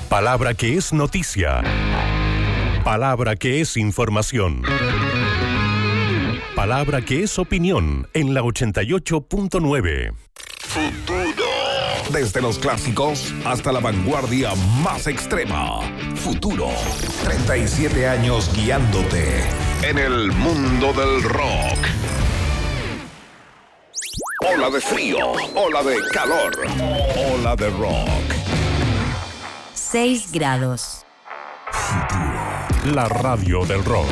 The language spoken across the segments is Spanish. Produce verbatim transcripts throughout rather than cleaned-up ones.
Palabra que es noticia. Palabra que es información. Palabra que es opinión en la ochenta y ocho punto nueve. Futuro. Desde los clásicos hasta la vanguardia más extrema. Futuro. treinta y siete años guiándote en el mundo del rock. Ola de frío, ola de calor, ola de rock. seis grados. Futuro. La radio del rock.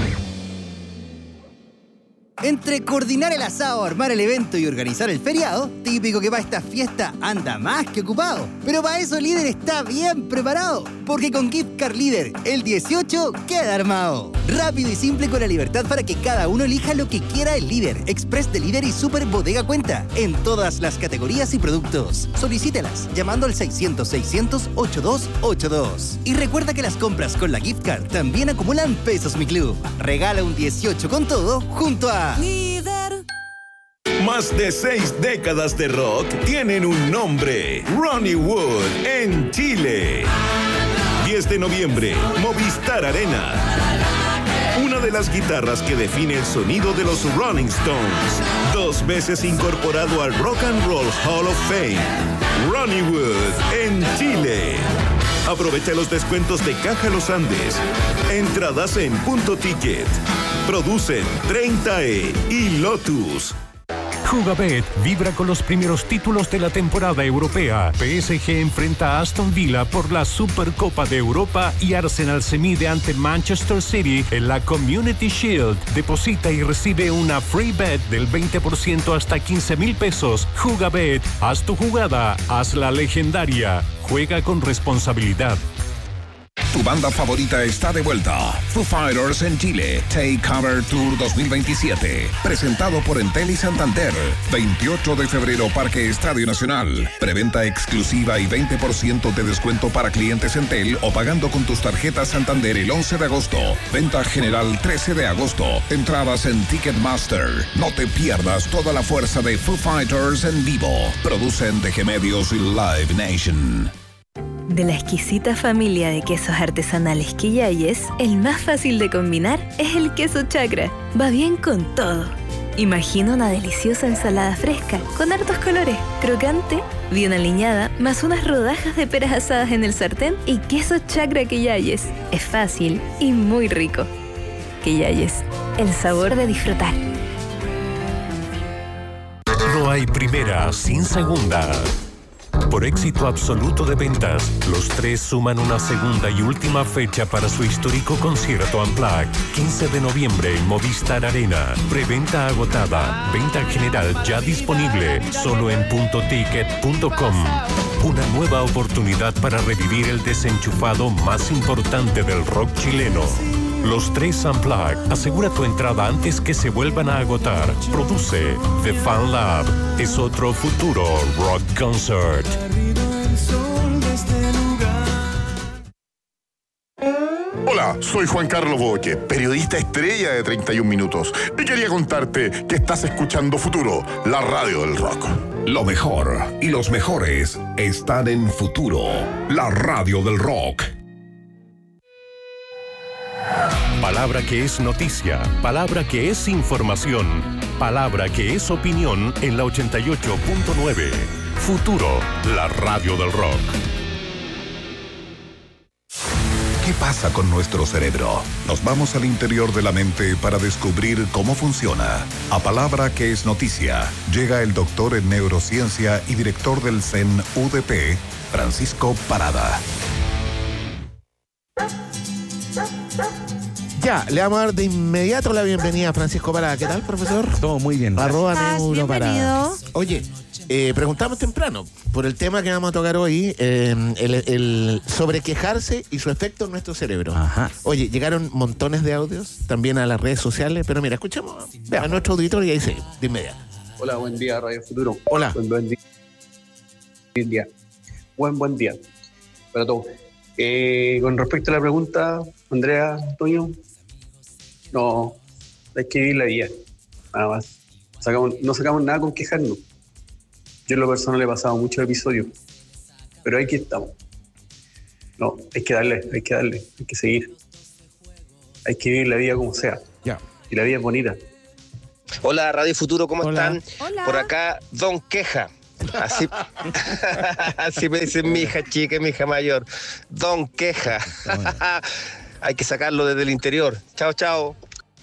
Entre coordinar el asado, armar el evento y organizar el feriado, típico que para esta fiesta anda más que ocupado. Pero para eso Líder está bien preparado, porque con Gift Card Líder, el dieciocho queda armado. Rápido y simple con la libertad para que cada uno elija lo que quiera el Líder, Express de Líder y Super Bodega Cuenta, en todas las categorías y productos. Solicítelas llamando al seiscientos, seiscientos, ochenta y dos ochenta y dos. Y recuerda que las compras con la Gift Card también acumulan pesos Mi Club. Regala un dieciocho con todo junto a Líder. Más de seis décadas de rock tienen un nombre: Ronnie Wood en Chile. diez de noviembre, Movistar Arena. Una de las guitarras que define el sonido de los Rolling Stones. Dos veces incorporado al Rock and Roll Hall of Fame. Ronnie Wood en Chile. Aprovecha los descuentos de Caja Los Andes. Entradas en Punto Ticket. Producen treinta E y Lotus. Jugabet vibra con los primeros títulos de la temporada europea. P S G enfrenta a Aston Villa por la Supercopa de Europa y Arsenal se mide ante Manchester City en la Community Shield. Deposita y recibe una free bet del veinte por ciento hasta quince mil pesos. Jugabet, haz tu jugada, hazla legendaria. Juega con responsabilidad. Tu banda favorita está de vuelta. Foo Fighters en Chile. Take Cover Tour dos mil veintisiete. Presentado por Entel y Santander. veintiocho de febrero, Parque Estadio Nacional. Preventa exclusiva y veinte por ciento de descuento para clientes Entel o pagando con tus tarjetas Santander el once de agosto. Venta general trece de agosto. Entradas en Ticketmaster. No te pierdas toda la fuerza de Foo Fighters en vivo. Producen D G Medios y Live Nation. De la exquisita familia de quesos artesanales Quillayes, el más fácil de combinar es el queso chacra. Va bien con todo. Imagina una deliciosa ensalada fresca, con hartos colores, crocante, bien aliñada, más unas rodajas de peras asadas en el sartén y queso chacra Quillayes. Es fácil y muy rico. Quillayes, el sabor de disfrutar. No hay primera sin segunda. Por éxito absoluto de ventas, los tres suman una segunda y última fecha para su histórico concierto Unplugged. quince de noviembre en Movistar Arena. Preventa agotada. Venta general ya disponible. Solo en punto ticket punto com. Una nueva oportunidad para revivir el desenchufado más importante del rock chileno. Los tres Unplugged. Asegura tu entrada antes que se vuelvan a agotar. Produce The Fan Lab. Es otro futuro rock concert. Hola, soy Juan Carlos Boque, periodista estrella de treinta y un minutos. Y quería contarte que estás escuchando Futuro, la radio del rock. Lo mejor y los mejores están en Futuro, la radio del rock. Palabra que es noticia, palabra que es información, palabra que es opinión en la ochenta y ocho punto nueve. Futuro, la radio del rock. ¿Qué pasa con nuestro cerebro? Nos vamos al interior de la mente para descubrir cómo funciona. A palabra que es noticia, llega el doctor en neurociencia y director del C E N U D P, Francisco Parada. Ya, le vamos a dar de inmediato la bienvenida a Francisco Parada. ¿Qué tal, profesor? Todo muy bien. Arroba Neuroparada. Oye, eh, preguntamos temprano por el tema que vamos a tocar hoy, eh, el, el sobre quejarse y su efecto en nuestro cerebro. Ajá. Oye, llegaron montones de audios también a las redes sociales, pero mira, escuchemos a nuestro auditor y ahí sí, de inmediato. Hola, buen día, Radio Futuro. Hola. Buen, buen día. Buen día. Buen, buen día para todos. Eh, con respecto a la pregunta, Andrea, Antonio, no, hay que vivir la vida, nada más. Sacamos, no sacamos nada con quejarnos. Yo en lo personal he pasado muchos episodios, pero aquí estamos. No, hay que darle, hay que darle, hay que seguir. Hay que vivir la vida como sea. Ya. Y la vida es bonita. Hola, Radio Futuro, ¿cómo Hola. están? Hola. Por acá, Don Queja. Así, así me dicen mi hija chica y mi hija mayor. Don Queja. Hay que sacarlo desde el interior. Chao, chao.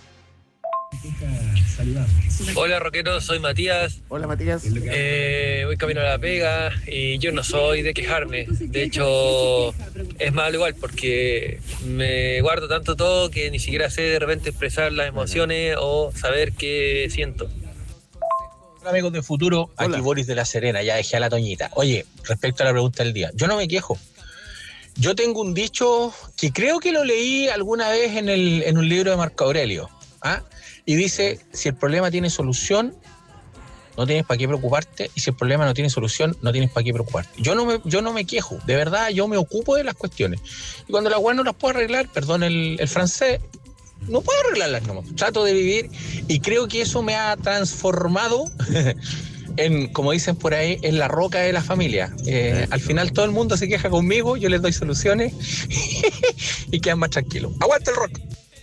Hola rockeros, soy Matías. Hola, Matías. Eh, voy camino a la pega y yo no soy de quejarme. De hecho, es malo igual porque me guardo tanto todo que ni siquiera sé de repente expresar las emociones o saber qué siento. Hola amigos de Futuro, aquí Hola. Boris de La Serena, ya dejé a la Toñita. Oye, respecto a la pregunta del día, yo no me quejo. Yo tengo un dicho que creo que lo leí alguna vez en, el, en un libro de Marco Aurelio. ¿ah? Y dice, si el problema tiene solución, no tienes para qué preocuparte, y si el problema no tiene solución, no tienes para qué preocuparte. Yo no me, yo no me quejo, de verdad, yo me ocupo de las cuestiones. Y cuando las weas no las puedo arreglar, perdón el, el francés, no puedo arreglarlas nomás. Trato de vivir y creo que eso me ha transformado en, como dicen por ahí, en la roca de la familia. Eh, al final todo el mundo se queja conmigo, yo les doy soluciones y quedan más tranquilos. ¡Aguanta el rock!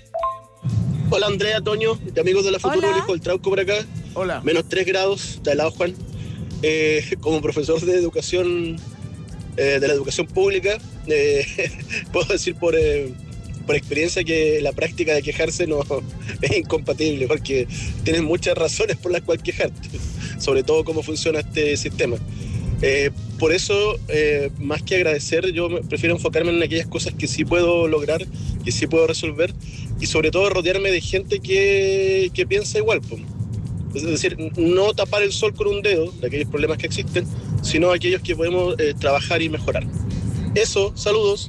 Hola Andrea, Toño, de amigos de la Futuro, Hola. el hijo del Trauco por acá. Hola. Menos tres grados, de lado Juan. Eh, como profesor de educación, eh, de la educación pública, eh, puedo decir por, eh, por experiencia que la práctica de quejarse no es incompatible, porque tienes muchas razones por las cuales quejarte, sobre todo cómo funciona este sistema. Eh, por eso, eh, más que agradecer, yo me- prefiero enfocarme en aquellas cosas que sí puedo lograr, que sí puedo resolver, y sobre todo rodearme de gente que, que piensa igual, po. Es decir, no tapar el sol con un dedo de aquellos problemas que existen, sino aquellos que podemos eh, trabajar y mejorar. Eso, saludos.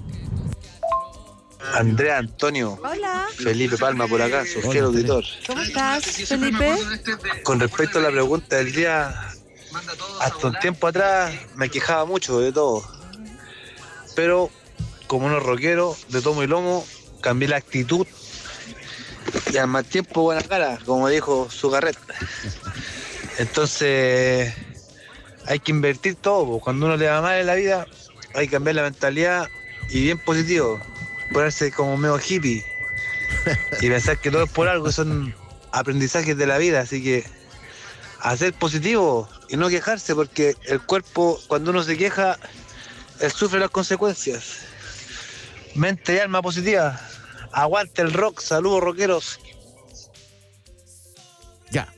Andrea, Antonio, Hola. Felipe Palma por acá, su fiel auditor. ¿Cómo estás, Felipe? Con respecto a la pregunta del día, hasta un tiempo atrás me quejaba mucho de todo. Pero como unos rockeros de tomo y lomo, cambié la actitud y al más tiempo buena cara, como dijo su carreta. Entonces hay que invertir todo, po. Cuando uno le va mal en la vida, hay que cambiar la mentalidad y bien positivo, ponerse como medio hippie y pensar que todo es por algo, son aprendizajes de la vida, así que a ser positivo y no quejarse, porque el cuerpo, cuando uno se queja, él sufre las consecuencias. Mente y alma positiva. Aguante el rock, saludos rockeros. Ya.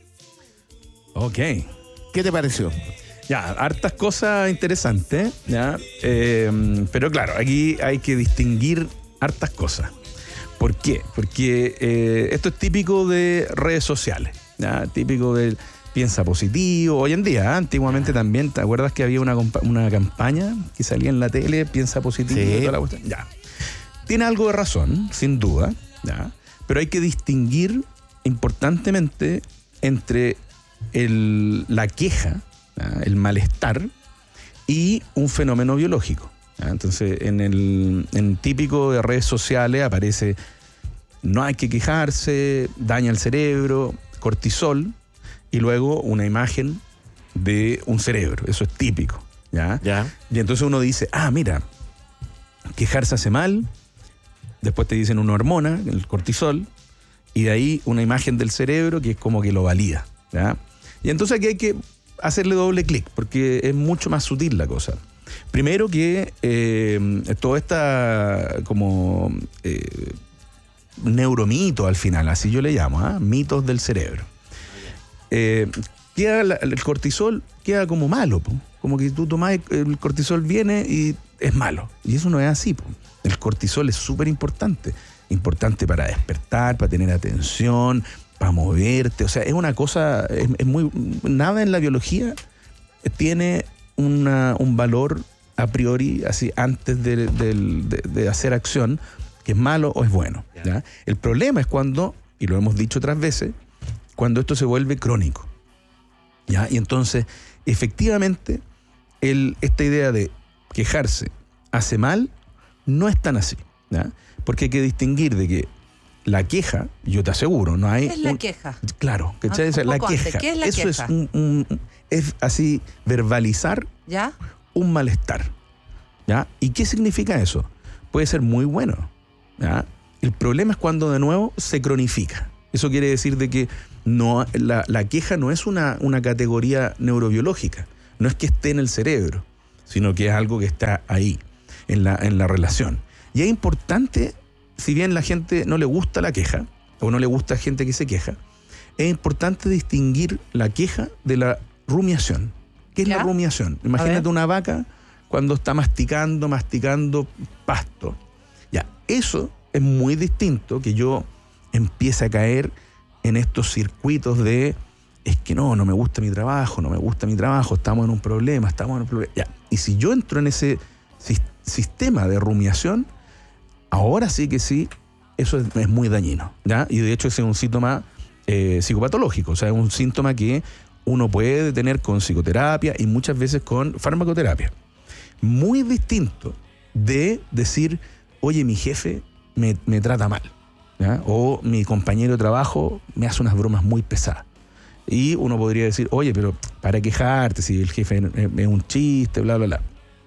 Ok. ¿Qué te pareció? Ya, hartas cosas interesantes, ¿ya? Eh, pero claro, aquí hay que distinguir hartas cosas. ¿Por qué? Porque eh, esto es típico de redes sociales, ¿ya? Típico del piensa positivo. Hoy en día, ¿eh? Antiguamente también, ¿te acuerdas que había una, compa- una campaña que salía en la tele, piensa positivo? Sí. Y toda la cuestión? Ya. Tiene algo de razón, sin duda, ¿ya? Pero hay que distinguir importantemente entre el, la queja, ¿ya? El malestar y un fenómeno biológico, ¿ya? Entonces, en el en típico de redes sociales aparece no hay que quejarse, daña el cerebro, cortisol, y luego una imagen de un cerebro. Eso es típico, ¿ya? Ya. Y entonces uno dice, ah, mira, quejarse hace mal. Después te dicen una hormona, el cortisol, y de ahí una imagen del cerebro que es como que lo valida, ¿ya? Y entonces aquí hay que hacerle doble clic, porque es mucho más sutil la cosa. Primero que eh, toda esta como eh, neuromito al final, así yo le llamo, ¿ah? Mitos del cerebro. Eh, queda la- el cortisol queda como malo, po. Como que tú tomás el cortisol, viene y es malo. Y eso no es así, po. El cortisol es súper importante. Importante para despertar, para tener atención, para moverte. O sea, es una cosa, es, es muy... Nada en la biología tiene una, un valor a priori, así, antes de, del- de- de hacer acción, que es malo o es bueno, ¿ya? El problema es cuando, y lo hemos dicho otras veces, cuando esto se vuelve crónico, ¿ya? Y entonces, efectivamente, el, esta idea de quejarse hace mal no es tan así, ¿ya? Porque hay que distinguir de que la queja, yo te aseguro, no hay... ¿Qué es la un- queja? Claro, ¿cachai? Ah, O sea, un la poco antes, queja. ¿qué es la Eso queja? es un, un- es así, verbalizar ¿Ya? un malestar, ¿ya? ¿Y qué significa eso? puede ser muy bueno, ¿ya? El problema es cuando de nuevo se cronifica. Eso quiere decir de que no, la, la queja no es una, una categoría neurobiológica, no es que esté en el cerebro, sino que es algo que está ahí, en la, en la relación. Y es importante, si bien la gente no le gusta la queja, o no le gusta gente que se queja, es importante distinguir la queja de la rumiación. ¿Qué es ¿Ya? la rumiación? Imagínate una vaca cuando está masticando, masticando pasto. Ya, eso es muy distinto que yo empiece a caer en estos circuitos de es que no, no me gusta mi trabajo, no me gusta mi trabajo, estamos en un problema, estamos en un problema. Ya. Y si yo entro en ese si- sistema de rumiación, ahora sí que sí, eso es, es muy dañino, ¿ya? Y de hecho ese es un síntoma eh, psicopatológico, o sea, es un síntoma que uno puede tener con psicoterapia y muchas veces con farmacoterapia. Muy distinto de decir, oye, mi jefe me, me trata mal, ¿ya? O mi compañero de trabajo me hace unas bromas muy pesadas. Y uno podría decir, oye, pero para quejarte, si el jefe es un chiste, bla, bla, bla.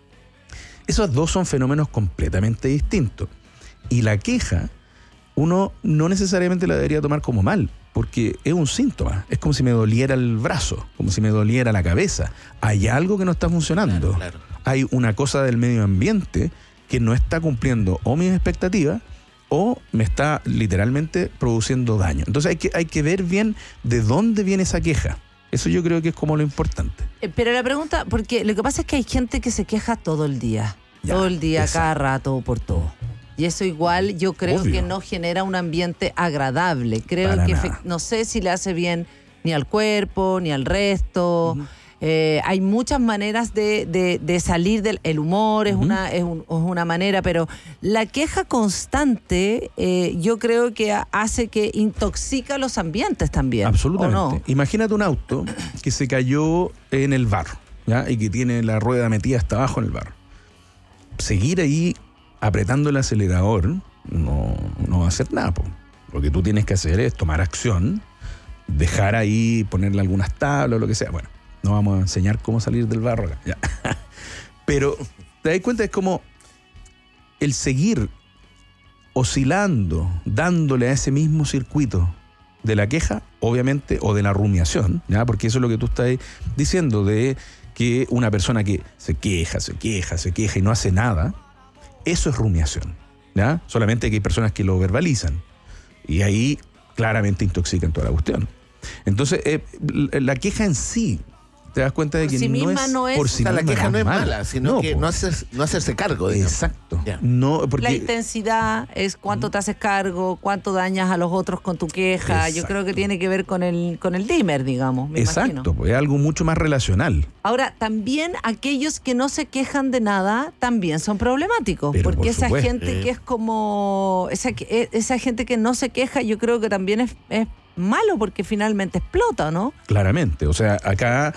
Esos dos son fenómenos completamente distintos. Y la queja, uno no necesariamente la debería tomar como mal, porque es un síntoma. Es como si me doliera el brazo, como si me doliera la cabeza. Hay algo que no está funcionando. Claro, claro. Hay una cosa del medio ambiente que no está cumpliendo o mis expectativas o me está literalmente produciendo daño. Entonces hay que, hay que ver bien de dónde viene esa queja. Eso yo creo que es como lo importante. Pero la pregunta, porque lo que pasa es que hay gente que se queja todo el día. Ya, todo el día, esa. cada rato, por todo. Y eso igual yo creo Obvio. que no genera un ambiente agradable. Creo Para que fe, no sé si le hace bien ni al cuerpo, ni al resto. Uh-huh. Eh, hay muchas maneras de, de, de salir del el humor, es, uh-huh. una, es, un, es una manera, pero la queja constante eh, yo creo que hace que intoxica los ambientes también. Absolutamente. ¿O no? Imagínate un auto que se cayó en el barro, ¿ya? Y que tiene la rueda metida hasta abajo en el barro. Seguir ahí apretando el acelerador no, no va a hacer nada, po. Lo que tú tienes que hacer es tomar acción, dejar ahí, ponerle algunas tablas o lo que sea. Bueno, no vamos a enseñar cómo salir del barro acá. Ya. Pero te das cuenta, es como el seguir oscilando, dándole a ese mismo circuito de la queja, obviamente, o de la rumiación, ¿ya? Porque eso es lo que tú estás diciendo, de que una persona que se queja, se queja, se queja y no hace nada, eso es rumiación, ¿ya? Solamente que hay personas que lo verbalizan y ahí claramente intoxican toda la cuestión. Entonces, eh, la queja en sí, te das cuenta de por que sí no, misma es, no es por sí o sea, misma la queja no es mala, mala, sino no, que no, hacer, no hacerse cargo, digamos. Exacto. Ya. No, porque, la intensidad es cuánto te haces cargo, cuánto dañas a los otros con tu queja. Exacto. Yo creo que tiene que ver con el con el dimmer, digamos, me Exacto, imagino. pues es algo mucho más relacional. Ahora, también aquellos que no se quejan de nada también son problemáticos, Pero porque por esa supuesto. gente que es como esa esa gente que no se queja, yo creo que también es, es malo porque finalmente explota, ¿no? Claramente, o sea, acá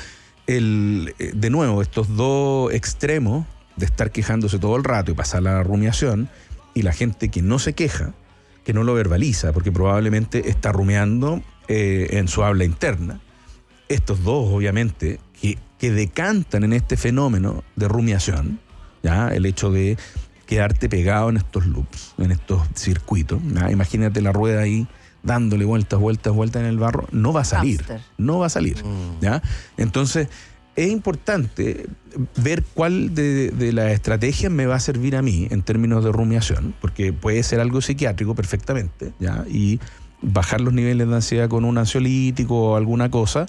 el de nuevo estos dos extremos de estar quejándose todo el rato y pasar la rumiación, y la gente que no se queja, que no lo verbaliza, porque probablemente está rumiando eh, en su habla interna. Estos dos, obviamente, que, que decantan en este fenómeno de rumiación, ¿ya? El hecho de quedarte pegado en estos loops, en estos circuitos, ¿ya? Imagínate la rueda ahí dándole vueltas, vueltas, vueltas en el barro, no va a salir, Hamster. no va a salir, mm. ¿ya? Entonces, es importante ver cuál de, de las estrategias me va a servir a mí en términos de rumiación, porque puede ser algo psiquiátrico perfectamente, ¿ya? Y bajar los niveles de ansiedad con un ansiolítico o alguna cosa.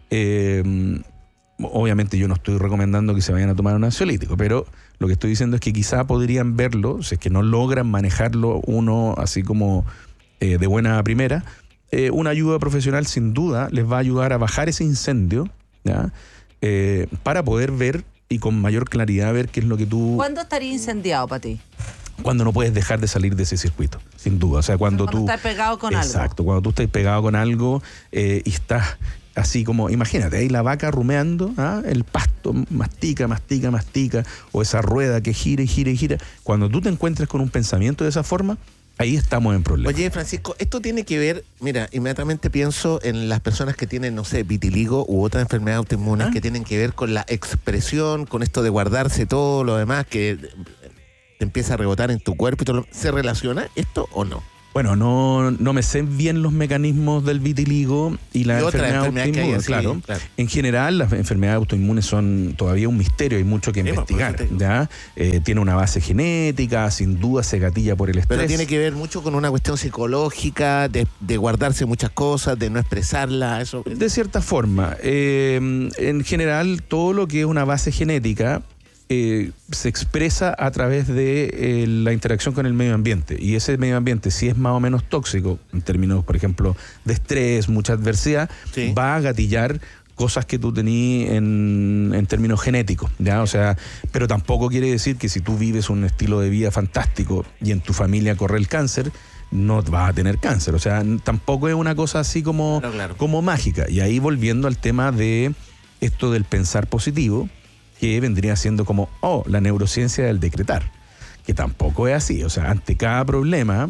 Eh, obviamente yo no estoy recomendando que se vayan a tomar un ansiolítico, pero lo que estoy diciendo es que quizá podrían verlo, si es que no logran manejarlo uno así como eh, de buena primera, eh, una ayuda profesional sin duda les va a ayudar a bajar ese incendio, ¿ya? Eh, para poder ver y con mayor claridad ver qué es lo que tú... ¿Cuándo estaría incendiado para ti? Cuando no puedes dejar de salir de ese circuito, sin duda. O sea, cuando, cuando tú... estás pegado con exacto, algo. Exacto, cuando tú estás pegado con algo eh, y estás así como... Imagínate, ahí la vaca rumeando, ¿ah? El pasto mastica, mastica, mastica, o esa rueda que gira y gira y gira. Cuando tú te encuentres con un pensamiento de esa forma, ahí estamos en problemas. Oye, Francisco, esto tiene que ver, mira, inmediatamente pienso en las personas que tienen, no sé, vitiligo u otras enfermedades autoinmunes ¿Ah? que tienen que ver con la expresión, con esto de guardarse todo lo demás, que te empieza a rebotar en tu cuerpo y todo lo... ¿Se relaciona esto o no? Bueno, no, no me sé bien los mecanismos del vitiligo y la y enfermedad autoinmune, así, claro. claro. En general, las enfermedades autoinmunes son todavía un misterio, hay mucho que sí, investigar. ¿Ya? Eh, tiene una base genética, sin duda se gatilla por el estrés. Pero tiene que ver mucho con una cuestión psicológica, de, de guardarse muchas cosas, de no expresarlas. Eso. De cierta forma. Eh, en general, todo lo que es una base genética Eh, se expresa a través de eh, la interacción con el medio ambiente, y ese medio ambiente, si es más o menos tóxico en términos, por ejemplo, de estrés, mucha adversidad, sí, va a gatillar cosas que tú tenías en, en términos genéticos, ¿ya? O sea, pero tampoco quiere decir que si tú vives un estilo de vida fantástico y en tu familia corre el cáncer, no vas a tener cáncer. O sea, tampoco es una cosa así como, claro, claro. como mágica. Y ahí volviendo al tema de esto del pensar positivo, que vendría siendo como, oh, la neurociencia del decretar, que tampoco es así. O sea, ante cada problema,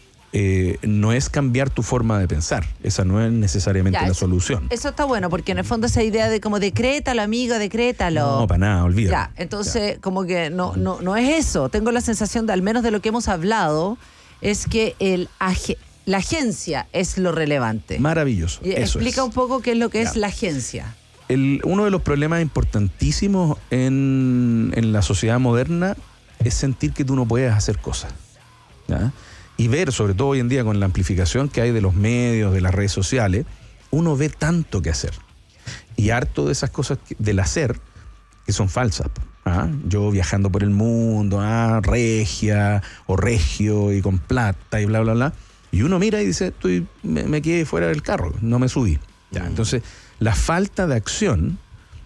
eh, no es cambiar tu forma de pensar. Esa no es necesariamente ya, la eso, solución. Eso está bueno, porque en el fondo esa idea de como decrétalo, amigo, decrétalo. No, para nada, olvídalo. Ya, entonces ya. como que no, no, no es eso. Tengo la sensación de, al menos de lo que hemos hablado, es que el age, la agencia es lo relevante. Maravilloso. Y eso explica es. un poco qué es lo que ya. es la agencia. El, uno de los problemas importantísimos en, en la sociedad moderna es sentir que tú no puedes hacer cosas, ¿ya? Y ver, sobre todo hoy en día con la amplificación que hay de los medios, de las redes sociales, uno ve tanto que hacer. Y harto de esas cosas que, del hacer que son falsas. ¿Ah? Yo viajando por el mundo, ah, regia o regio y con plata y bla, bla, bla. Y uno mira y dice, estoy, me, me quedé fuera del carro, no me subí. ¿Ya? Entonces, la falta de acción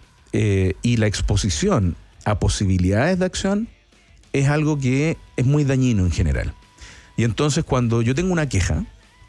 eh, y la exposición a posibilidades de acción es algo que es muy dañino en general. Y entonces cuando yo tengo una queja,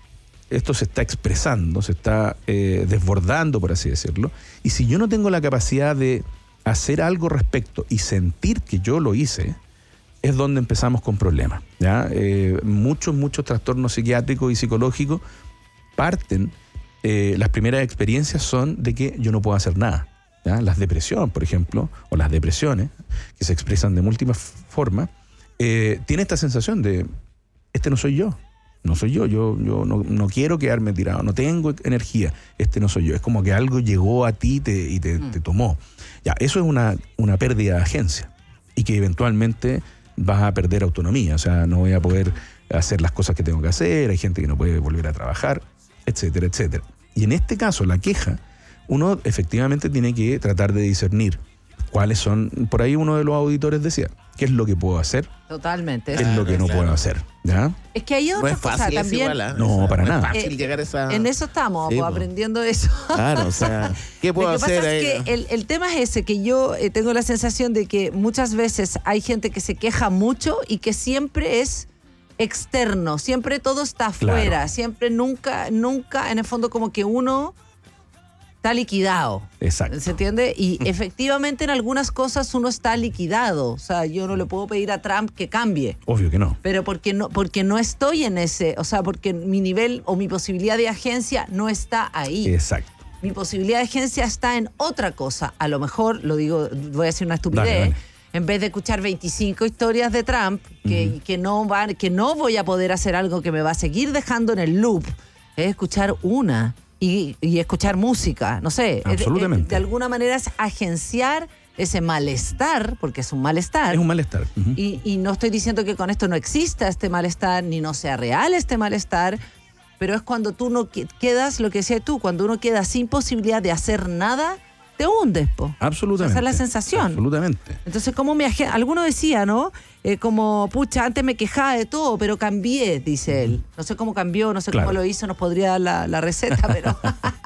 esto se está expresando, se está eh, desbordando, por así decirlo, y si yo no tengo la capacidad de hacer algo respecto y sentir que yo lo hice, es donde empezamos con problemas, ¿ya? Eh, muchos, muchos trastornos psiquiátricos y psicológicos parten. Eh, las primeras experiencias son de que yo no puedo hacer nada, ¿ya? Las depresiones, por ejemplo, o las depresiones, que se expresan de múltiples formas, eh, tiene esta sensación de, este no soy yo, no soy yo, yo, yo no, no quiero quedarme tirado, no tengo energía, este no soy yo. Es como que algo llegó a ti te, y te, mm. te tomó. Ya, eso es una, una pérdida de agencia, y que eventualmente vas a perder autonomía, o sea, no voy a poder hacer las cosas que tengo que hacer, hay gente que no puede volver a trabajar, etcétera, etcétera. Y en este caso, la queja, uno efectivamente tiene que tratar de discernir cuáles son, por ahí uno de los auditores decía, ¿qué es lo que puedo hacer? Totalmente. ¿Qué es lo que no puedo hacer? ¿Ya? Es que hay otra no es cosa fácil también. Igual, ¿eh? No, para no nada. Es fácil eh, llegar a esa... En eso estamos, sí, pues, aprendiendo eso. Claro, o sea, ¿qué puedo lo que hacer pasa ahí? Es que el, el tema es ese, que yo eh, tengo la sensación de que muchas veces hay gente que se queja mucho y que siempre es externo, siempre todo está afuera, Claro. siempre nunca, nunca, en el fondo como que uno está liquidado. Exacto. ¿Se entiende? Y efectivamente en algunas cosas uno está liquidado. O sea, yo no le puedo pedir a Trump que cambie. Obvio que no. Pero porque no, porque no estoy en ese, o sea, porque mi nivel o mi posibilidad de agencia no está ahí. Exacto. Mi posibilidad de agencia está en otra cosa. A lo mejor, lo digo, voy a decir una estupidez, Dale, dale. en vez de escuchar veinticinco historias de Trump, que, Ujú. que, no van, que no voy a poder hacer algo que me va a seguir dejando en el loop, es escuchar una y, y escuchar música, no sé. es- es- Absolutamente. de alguna manera es agenciar ese malestar, porque es un malestar. Es un malestar. Ujú. Y, y no estoy diciendo que con esto no exista este malestar, ni no sea real este malestar, pero es cuando tú no que- quedas, lo que decías tú, cuando uno queda sin posibilidad de hacer nada, te hundes, po. Absolutamente. Esa es la sensación. Absolutamente. Entonces, como me agen- alguno decía, ¿no? Eh, como, pucha, antes me quejaba de todo, pero cambié, dice él. No sé cómo cambió, no sé Claro. cómo lo hizo, nos podría dar la, la receta, pero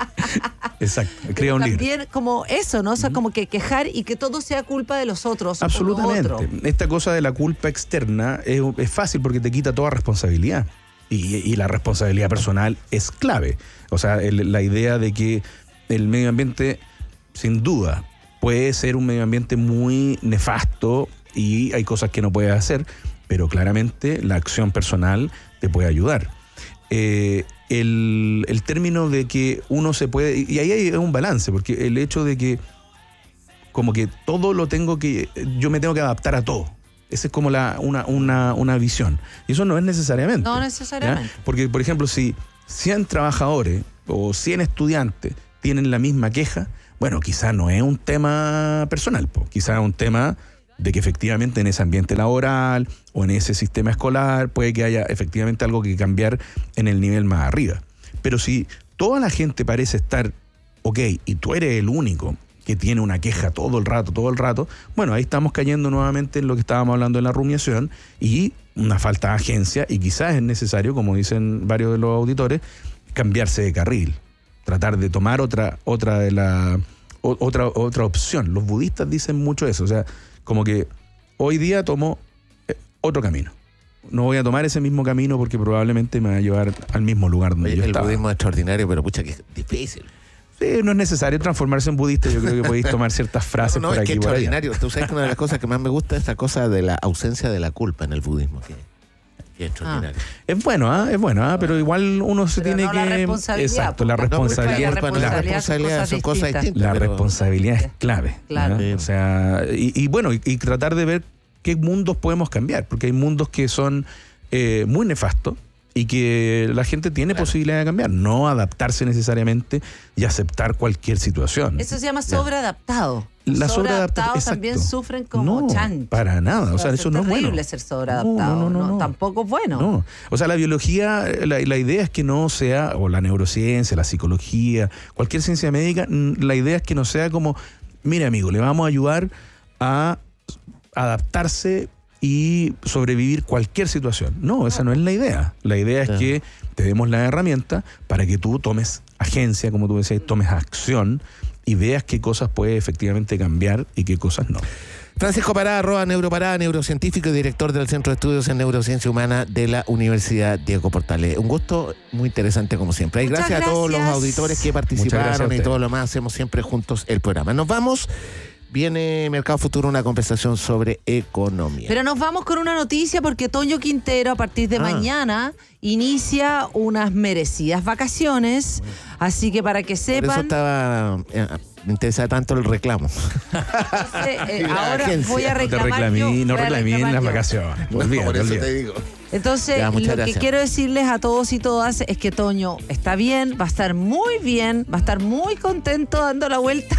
Exacto. Crea un libro. también como eso, ¿no? O sea, como que quejar y que todo sea culpa de los otros. o lo Absolutamente. otro. Esta cosa de la culpa externa es, es fácil porque te quita toda responsabilidad. Y, y la responsabilidad personal es clave. O sea, el- la idea de que el medio ambiente, sin duda, puede ser un medio ambiente muy nefasto y hay cosas que no puedes hacer, pero claramente la acción personal te puede ayudar. Eh, el, el término de que uno se puede... Y ahí hay un balance, porque el hecho de que como que todo lo tengo que... Yo me tengo que adaptar a todo. Esa es como la, una, una, una visión. Y eso no es necesariamente. No necesariamente. ¿Ya? Porque, por ejemplo, si cien trabajadores o cien estudiantes tienen la misma queja, bueno, quizás no es un tema personal, po. Quizás es un tema de que efectivamente en ese ambiente laboral o en ese sistema escolar puede que haya efectivamente algo que cambiar en el nivel más arriba. Pero si toda la gente parece estar ok y tú eres el único que tiene una queja todo el rato, todo el rato, bueno, ahí estamos cayendo nuevamente en lo que estábamos hablando en la rumiación y una falta de agencia, y quizás es necesario, como dicen varios de los auditores, cambiarse de carril, tratar de tomar otra otra de la o, otra otra opción. Los budistas dicen mucho eso, o sea, como que hoy día tomo eh, otro camino. No voy a tomar ese mismo camino porque probablemente me va a llevar al mismo lugar donde Oye, yo el estaba. El budismo es extraordinario, pero pucha que es difícil. Sí, no es necesario transformarse en budista. Yo creo que podéis tomar ciertas frases no, no, por es aquí que y por allá. extraordinario. Tú sabes que una de las cosas que más me gusta es esta cosa de la ausencia de la culpa en el budismo. Que, que es extraordinario. Ah. Es bueno, ¿ah? Es bueno, ¿ah? Pero igual uno se Pero tiene no que... la responsabilidad, Exacto, la responsabilidad. No, la responsabilidad, la responsabilidad son cosas distintas. distintas. La pero- responsabilidad es clave. Claro. ¿no? O sea, y, y bueno, y, y tratar de ver qué mundos podemos cambiar, porque hay mundos que son eh, muy nefastos y que la gente tiene claro. posibilidad de cambiar, no adaptarse necesariamente y aceptar cualquier situación. Eso se llama sobreadaptado. La sobreadaptados también sufren como no, chanchos. Para nada, o sea, o sea eso no es bueno. Es terrible ser sobreadaptado, no, no, no, no, no. tampoco es bueno. No. O sea, la biología, la, la idea es que no sea, o la neurociencia, la psicología, cualquier ciencia médica, la idea es que no sea como, mire amigo, le vamos a ayudar a adaptarse y sobrevivir cualquier situación. No, esa no es la idea. La idea es que te demos la herramienta para que tú tomes agencia, como tú decías, tomes acción y veas qué cosas puedes efectivamente cambiar y qué cosas no. Francisco Pará, arroba Neuropará, neurocientífico y director del Centro de Estudios en Neurociencia Humana de la Universidad Diego Portales. Un gusto muy interesante como siempre. Y gracias, gracias a todos los auditores que participaron y todo lo más. Hacemos siempre juntos el programa. Nos vamos. Viene Mercado Futuro, una conversación sobre economía. Pero nos vamos con una noticia porque Toño Quintero a partir de ah. mañana inicia unas merecidas vacaciones. Así que para que sepan... Por eso estaba... Eh, me interesa tanto el reclamo. Entonces, eh, ahora agencia. voy a reclamar No reclamí, yo, no voy reclamí en las vacaciones. Bueno, por eso te digo. Entonces, ya, lo gracias. que quiero decirles a todos y todas es que Toño está bien, va a estar muy bien, va a estar muy contento dando la vuelta.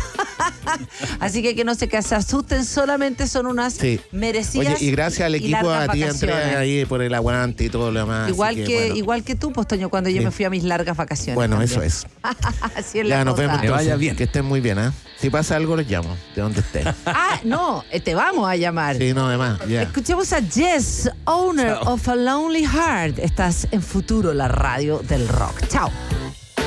Así que que no se, que se asusten, solamente son unas sí. merecidas. Oye, y gracias al equipo, a ti, Andrea, ahí por el aguante y todo lo demás. Igual que, que bueno. igual que tú, pues Toño, cuando yo sí. me fui a mis largas vacaciones. Bueno, también. eso es. Así es ya la nos cosa. vemos. Que vaya bien. Que estén muy bien, ¿eh? Si pasa algo, les llamo, de donde estén. Ah, no, te vamos a llamar. Sí, no, además, ya. Escuchemos a Jess, owner Chao. of a Lonely Heart. Estás en Futuro, la radio del rock. Chao.